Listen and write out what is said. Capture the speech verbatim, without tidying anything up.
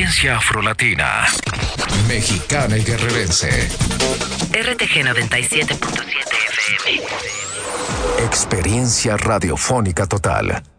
experiencia afrolatina, mexicana y guerrerense. R T G noventa y siete punto siete F M. Experiencia radiofónica total.